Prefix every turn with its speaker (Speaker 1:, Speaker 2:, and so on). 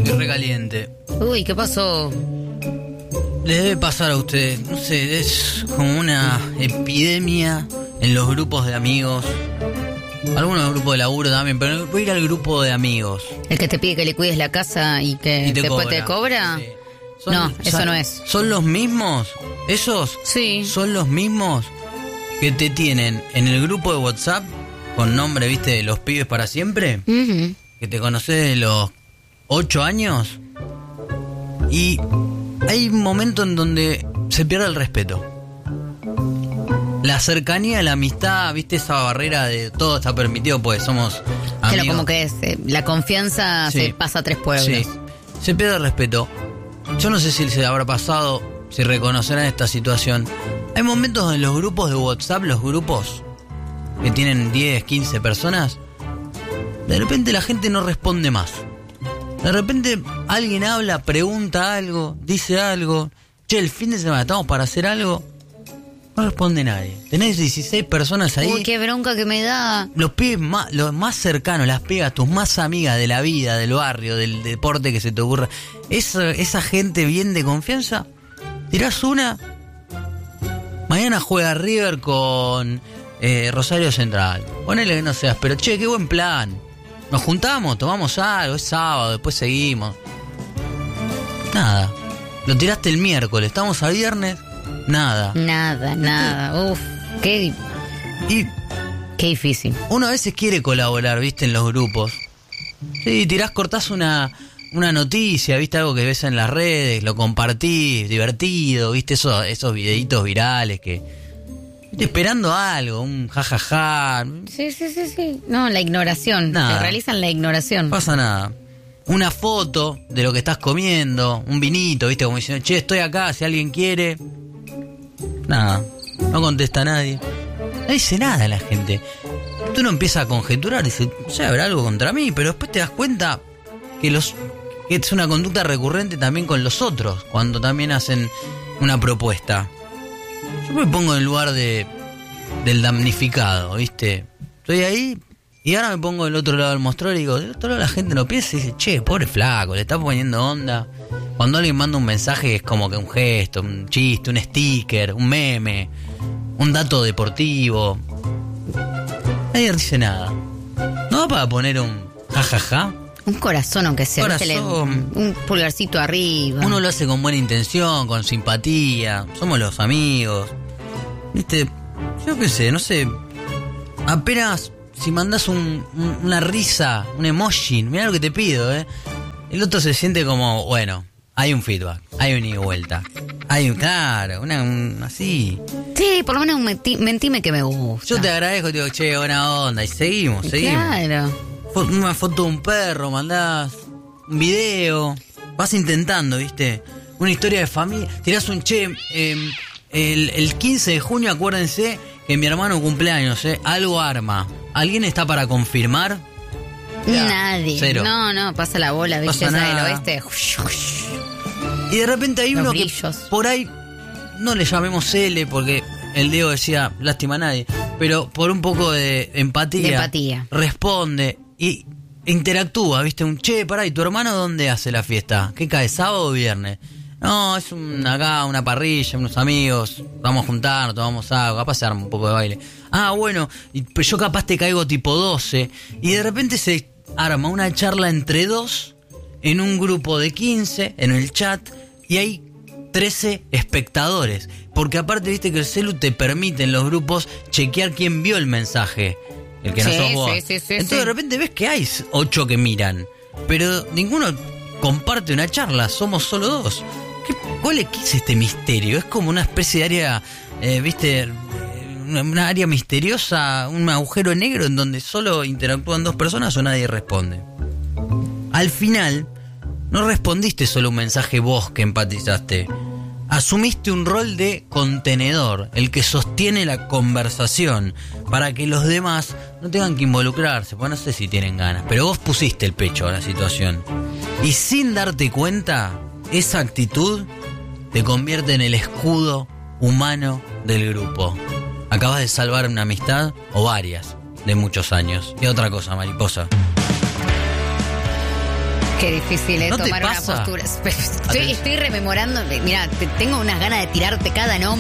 Speaker 1: estoy recaliente.
Speaker 2: Uy, ¿qué pasó?
Speaker 1: Les debe pasar a ustedes, no sé, es como una epidemia en los grupos de amigos. Algunos grupos de laburo también, pero voy a ir al grupo de amigos.
Speaker 2: ¿El que te pide que le cuides la casa y que después te cobra?
Speaker 1: Sí.
Speaker 2: No, eso no es.
Speaker 1: ¿Son los mismos? ¿Esos?
Speaker 2: Sí.
Speaker 1: ¿Son los mismos que te tienen en el grupo de WhatsApp con nombre, viste, de los pibes para siempre?
Speaker 2: Uh-huh.
Speaker 1: Que te conocés de los 8 años. Y hay un momento en donde se pierde el respeto. La cercanía, la amistad, viste, esa barrera de todo está permitido porque somos amigos.
Speaker 2: Claro, como que la confianza
Speaker 1: Sí.
Speaker 2: se pasa a 3 pueblos.
Speaker 1: Sí, se pierde el respeto. Yo no sé si se habrá pasado, si reconocerán esta situación. Hay momentos en los grupos de WhatsApp, los grupos que tienen 10, 15 personas, de repente la gente no responde más. De repente alguien habla, pregunta algo, dice algo. Che, el fin de semana estamos para hacer algo. No responde nadie. Tenés 16 personas ahí.
Speaker 2: Uy, qué bronca que me da.
Speaker 1: Los pibes los más cercanos, las pibas, tus más amigas de la vida, del barrio, del deporte que se te ocurra. Esa gente bien de confianza, tirás una. Mañana juega River con Rosario Central. Ponele que no seas, pero che, qué buen plan. Nos juntamos, tomamos algo, es sábado, después seguimos. Nada. Lo tiraste el miércoles, estamos a viernes. Nada.
Speaker 2: Nada. Uf, qué difícil.
Speaker 1: Uno a veces quiere colaborar, viste, en los grupos. Sí, cortás una noticia, viste, algo que ves en las redes, lo compartís, divertido, viste, esos videitos virales que... Viste, esperando algo, un jajaja.
Speaker 2: Sí. No, la ignoración.
Speaker 1: Nada.
Speaker 2: Se realizan la ignoración.
Speaker 1: No pasa nada. Una foto de lo que estás comiendo, un vinito, viste, como diciendo, che, estoy acá, si alguien quiere... Nada, no contesta nadie. No dice nada la gente. Tú no empiezas a conjeturar, dice, habrá algo contra mí, pero después te das cuenta que es una conducta recurrente también con los otros, cuando también hacen una propuesta. Yo me pongo en el lugar del damnificado, ¿viste? Estoy ahí y ahora me pongo del otro lado del mostrador y digo, del otro lado la gente no piensa y dice, che, pobre flaco, le está poniendo onda. Cuando alguien manda un mensaje es como que un gesto, un chiste, un sticker, un meme, un dato deportivo. Nadie dice nada. ¿No va para poner un jajaja?
Speaker 2: Un corazón, aunque sea.
Speaker 1: Corazón.
Speaker 2: Un pulgarcito arriba.
Speaker 1: Uno lo hace con buena intención, con simpatía. Somos los amigos. ¿Viste? Yo qué sé, no sé. Apenas si mandás una risa, un emoji, mirá lo que te pido, el otro se siente como, bueno, hay un feedback, hay un ida y vuelta. Hay claro, así.
Speaker 2: Sí, por lo menos mentime que me gusta.
Speaker 1: Yo te agradezco, te digo, che, buena onda. Y seguimos.
Speaker 2: Claro.
Speaker 1: Una foto de un perro, mandás un video. Vas intentando, ¿viste? Una historia de familia. Tirás un che, el 15 de junio, acuérdense que mi hermano cumpleaños, algo arma. ¿Alguien está para confirmar?
Speaker 2: Nadie.
Speaker 1: Cero.
Speaker 2: No, pasa la bola, ¿viste?
Speaker 1: Pasa
Speaker 2: Esa del
Speaker 1: nada.
Speaker 2: oeste.
Speaker 1: Y de repente hay uno
Speaker 2: brillos.
Speaker 1: que por ahí, no le llamemos L porque el Diego decía, lástima a nadie, pero por un poco de empatía. Responde y interactúa, ¿viste? Un che, pará, ¿y tu hermano dónde hace la fiesta? ¿Qué cae, sábado o viernes? No, es acá una parrilla, unos amigos, vamos a juntarnos, tomamos algo, capaz se arma un poco de baile. Ah, bueno, pero yo capaz te caigo tipo 12 y de repente se arma una charla entre dos en un grupo de 15, en el chat, y hay 13 espectadores. Porque aparte, viste que el celu te permite en los grupos chequear quién vio el mensaje. El que no sos vos.
Speaker 2: Sí,
Speaker 1: Entonces de repente ves que hay 8 que miran, pero ninguno comparte una charla, somos solo 2. ¿Qué es este misterio? Es como una especie de área, viste, una área misteriosa, un agujero negro en donde solo interactúan 2 personas o nadie responde. Al final, no respondiste solo un mensaje vos que empatizaste. Asumiste un rol de contenedor, el que sostiene la conversación, para que los demás no tengan que involucrarse, pues no sé si tienen ganas, pero vos pusiste el pecho a la situación. Y sin darte cuenta, esa actitud te convierte en el escudo humano del grupo. Acabas de salvar una amistad, o varias, de muchos años. Y otra cosa, mariposa.
Speaker 2: Qué difícil es
Speaker 1: ¿No te
Speaker 2: tomar una
Speaker 1: pasa?
Speaker 2: postura. Estoy rememorando, mira, tengo unas ganas de tirarte cada nombre.